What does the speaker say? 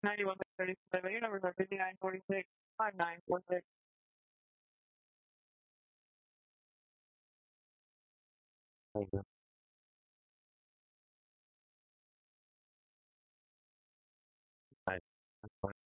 9136. Your numbers are 5946, 5946. Thank you. Bye.